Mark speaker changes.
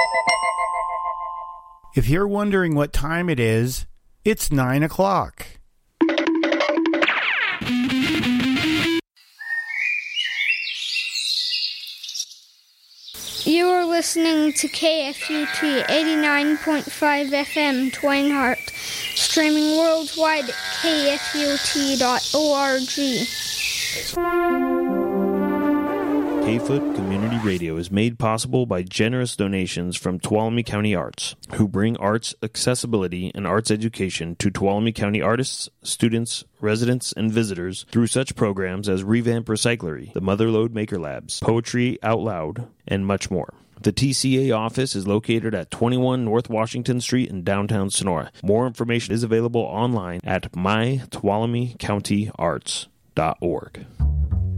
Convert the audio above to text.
Speaker 1: If you're wondering what time it is, it's 9 o'clock.
Speaker 2: You are listening to KFUT 89.5 FM Twinehart, streaming worldwide at kfut.org.
Speaker 3: K-Foot Community Radio is made possible by generous donations from Tuolumne County Arts, who bring arts accessibility and arts education to Tuolumne County artists, students, residents, and visitors through such programs as Revamp Recyclery, the Motherlode Maker Labs, Poetry Out Loud, and much more. The TCA office is located at 21 North Washington Street in downtown Sonora. More information is available online at mytuolumnecountyarts.org.